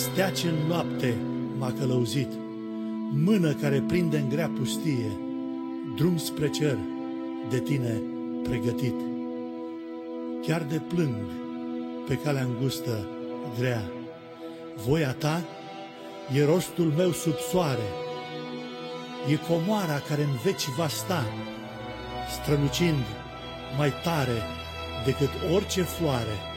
stea ce în noapte m-a călăuzit, mână care prinde în grea pustie, drum spre cer de tine pregătit. Chiar de plâng pe calea îngustă grea, voia ta e rostul meu sub soare, e comoara care în veci va sta, strălucind mai tare decât orice floare.